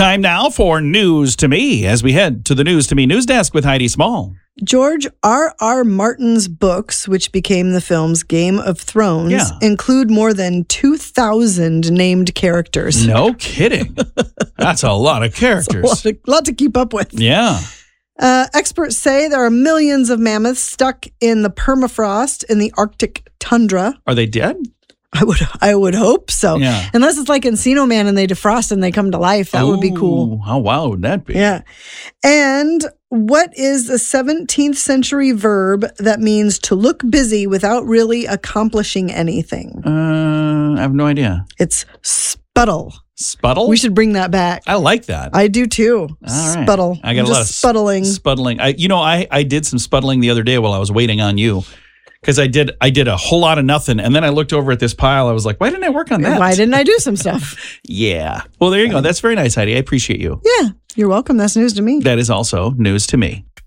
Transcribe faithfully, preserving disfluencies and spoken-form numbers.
Time now for News to Me as we head to the News to Me news desk with Heidi Small. George R. R. Martin's books, which became the films Game of Thrones, Yeah. include more than two thousand named characters. No kidding. That's a lot of characters. A lot, of, lot to keep up with. Yeah. Uh, experts say there are millions of mammoths stuck in the permafrost in the Arctic tundra. Are they dead? I would I would hope so. Yeah. Unless it's like Encino Man and they defrost and they come to life. That would be cool. Ooh, How wild would that be? Yeah. And what is the seventeenth century verb that means to look busy without really accomplishing anything? Uh, I have no idea. It's sputtle. Sputtle? We should bring that back. I like that. I do too. All right. Sputtle. I got I'm a lot of just sputtling. Sputtling. I, you know, I, I did some sputtling the other day while I was waiting on you. Because I did I did a whole lot of nothing. And then I looked over at this pile. I was like, why didn't I work on that? Why didn't I do some stuff? Yeah. Well, there you go. That's very nice, Heidi. I appreciate you. Yeah. You're welcome. That's news to me. That is also news to me.